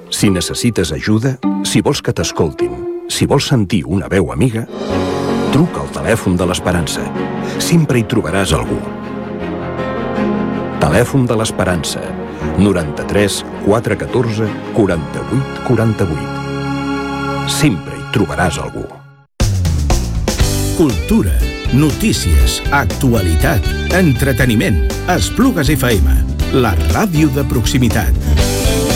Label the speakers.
Speaker 1: Si necessites ajuda, si vols que t'escoltin, si vols sentir una veu amiga, truca al telèfon de l'Esperança. Sempre hi trobaràs algú. Telèfon de l'Esperança. 93 414 48 48. Sempre hi trobaràs algú.
Speaker 2: Cultura, notícies, actualitat, entreteniment. Esplugues FM, la ràdio de proximitat.